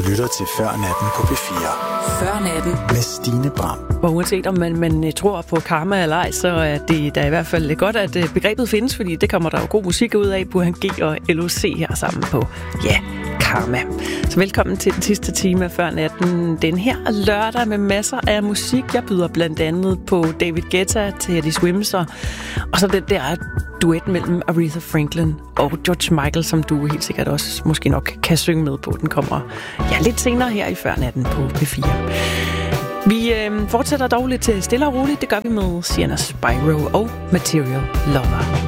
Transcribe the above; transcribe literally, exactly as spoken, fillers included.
lytter til Før Natten på P fire. Før Natten med Stine Bram. Og uanset om man, man tror på karma eller ej, så er det da i hvert fald godt, at begrebet findes, fordi det kommer der jo god musik ud af. Burhan G og L O C her sammen på, ja, Karma. Så velkommen til den sidste time af Før Natten. Den her lørdag med masser af musik. Jeg byder blandt andet på David Guetta, Teddy Swims og så den der duet mellem Aretha Franklin og George Michael, som du helt sikkert også måske nok kan synge med på. Den kommer ja, lidt senere her i Før Natten på P fire. Vi øh, fortsætter dog lidt stille og roligt. Det gør vi med Sienna Spyro og Material Lover.